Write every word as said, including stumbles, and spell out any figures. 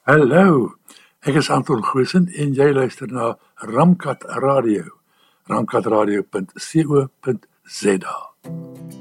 Hallo, ek is Anton Goosen en jy luister na Ramkat Radio, ramkat radio punt co punt za.